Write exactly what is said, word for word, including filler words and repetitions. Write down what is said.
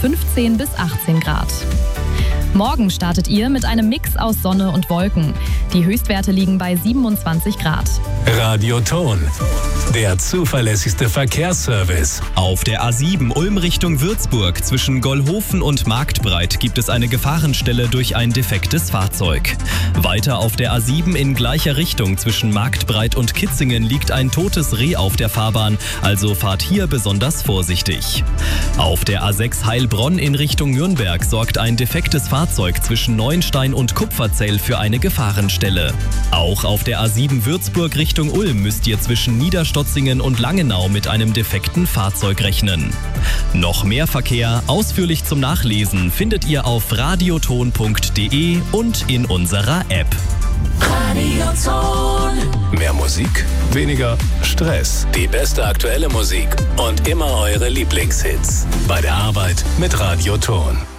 fünfzehn bis achtzehn Grad. Morgen startet ihr mit einem Mix aus Sonne und Wolken. Die Höchstwerte liegen bei siebenundzwanzig Grad. Radio Ton, der zuverlässigste Verkehrsservice. Auf der A sieben Ulm Richtung Würzburg zwischen Gollhofen und Marktbreit gibt es eine Gefahrenstelle durch ein defektes Fahrzeug. Weiter auf der A sieben in gleicher Richtung zwischen Marktbreit und Kitzingen liegt ein totes Reh auf der Fahrbahn, also fahrt hier besonders vorsichtig. Auf der A sechs Heilbronn in Richtung Nürnberg sorgt ein defektes Fahrzeug zwischen Neuenstein und Kupferzell für eine Gefahrenstelle. Auch auf der A sieben Würzburg Richtung Ulm müsst ihr zwischen Niederstotzingen und Langenau mit einem defekten Fahrzeug rechnen. Noch mehr Verkehr, ausführlich zum Nachlesen, findet ihr auf radioton punkt de und in unserer App. Radioton. Mehr Musik, weniger Stress. Die beste aktuelle Musik und immer eure Lieblingshits. Bei der Arbeit mit Radioton.